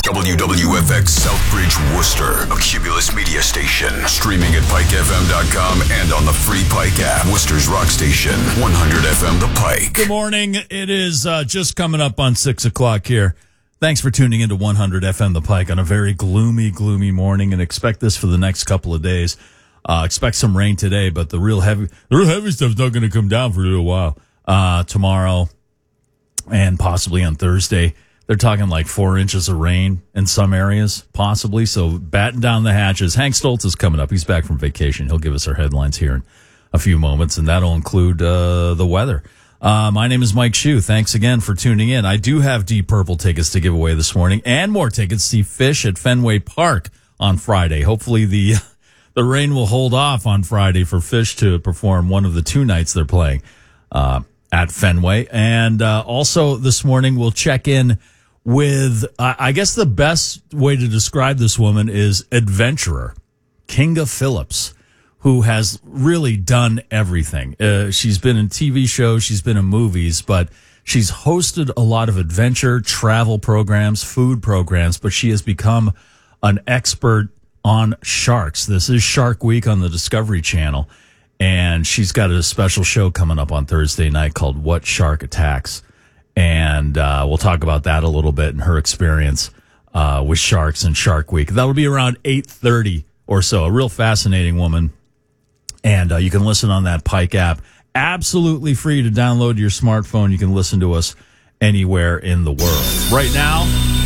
WWFX Southbridge, Worcester, a Cumulus media station. Streaming at PikeFM.com and on the free Pike app. Worcester's rock station, 100 FM The Pike. Good morning. It is just coming up on 6 o'clock here. Thanks for tuning into 100 FM The Pike on a very gloomy morning, and expect this for the next couple of days. Expect some rain today, but the real heavy stuff's not going to come down for a little while. Tomorrow and possibly on Thursday. They're talking like 4 inches of rain in some areas, possibly. So batten down the hatches. Hank Stoltz is coming up. He's back from vacation. He'll give us our headlines here in a few moments, and that'll include the weather. My name is Mike Shue. Thanks again for tuning in. I do have Deep Purple tickets to give away this morning and more tickets to see Phish at Fenway Park on Friday. Hopefully the rain will hold off on Friday for Phish to perform one of the 2 nights they're playing at Fenway. And also this morning we'll check in with, I guess the best way to describe this woman is adventurer, Kinga Phillips, who has really done everything. She's been in TV shows, she's been in movies, but she's hosted a lot of adventure, travel programs, food programs, but she has become an expert on sharks. This is Shark Week on the Discovery Channel, and she's got a special show coming up on Thursday night called What Shark Attacks. And we'll talk about that a little bit and her experience with sharks and Shark Week. That'll be around 8:30 or so. A real fascinating woman. And you can listen on that Pike app. Absolutely free to download to your smartphone. You can listen to us anywhere in the world. Right now,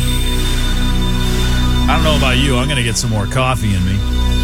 I don't know about you. I'm going to get some more coffee in me.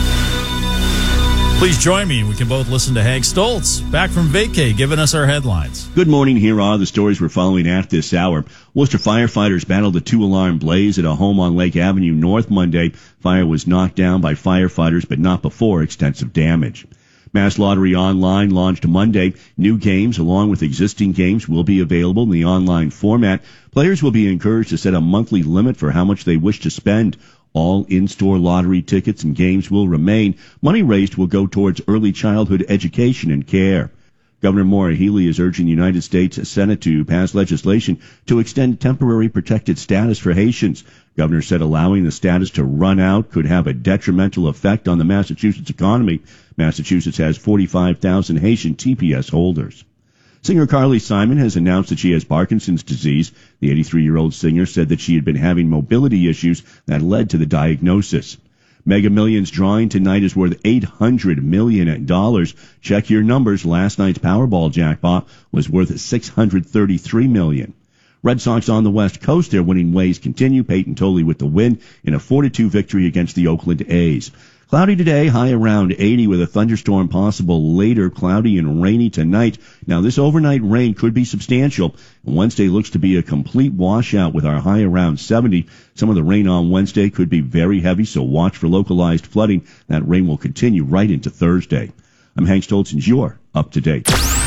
Please join me, and we can both listen to Hank Stoltz, back from vacay, giving us our headlines. Good morning. Here are the stories we're following at this hour. Worcester firefighters battled a 2-alarm blaze at a home on Lake Avenue North Monday. Fire was knocked down by firefighters, but not before extensive damage. Mass Lottery Online launched Monday. New games, along with existing games, will be available in the online format. Players will be encouraged to set a monthly limit for how much they wish to spend. All in-store lottery tickets and games will remain. Money raised will go towards early childhood education and care. Governor Maura Healey is urging the United States Senate to pass legislation to extend temporary protected status for Haitians. Governor said allowing the status to run out could have a detrimental effect on the Massachusetts economy. Massachusetts has 45,000 Haitian TPS holders. Singer Carly Simon has announced that she has Parkinson's disease. The 83-year-old singer said that she had been having mobility issues that led to the diagnosis. Mega Millions drawing tonight is worth $800 million. Check your numbers. Last night's Powerball jackpot was worth $633 million. Red Sox on the West Coast, their winning ways continue. Peyton Tolley with the win in a 4-2 victory against the Oakland A's. Cloudy today, high around 80 with a thunderstorm possible later, cloudy and rainy tonight. Now, this overnight rain could be substantial. Wednesday looks to be a complete washout with our high around 70. Some of the rain on Wednesday could be very heavy, so watch for localized flooding. That rain will continue right into Thursday. I'm Hank Stoltz, and you're up to date.